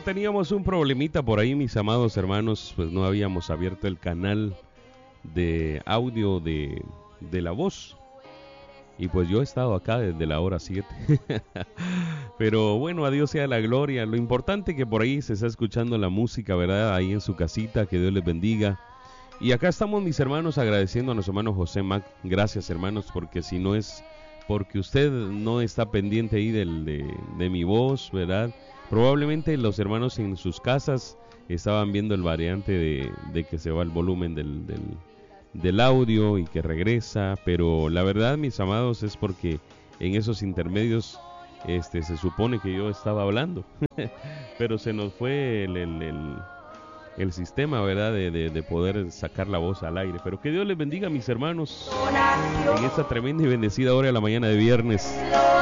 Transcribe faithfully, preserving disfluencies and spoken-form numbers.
teníamos un problemita por ahí, mis amados hermanos, pues no habíamos abierto el canal de audio de, de La Voz. Y pues yo he estado acá desde la hora siete. Pero bueno, a Dios sea la gloria. Lo importante que por ahí se está escuchando la música, ¿verdad? Ahí en su casita, que Dios les bendiga. Y acá estamos, mis hermanos, agradeciendo a nuestro hermano José Mac. Gracias, hermanos, porque si no es porque usted no está pendiente ahí del, de, de mi voz, ¿verdad? Probablemente los hermanos en sus casas estaban viendo el variante de, de que se va el volumen del, del, del audio y que regresa, pero la verdad, mis amados, es porque en esos intermedios este, se supone que yo estaba hablando, pero se nos fue el, el, el, el sistema, ¿verdad? De, de, de poder sacar la voz al aire. Pero que Dios les bendiga, mis hermanos, en esta tremenda y bendecida hora de la mañana de viernes.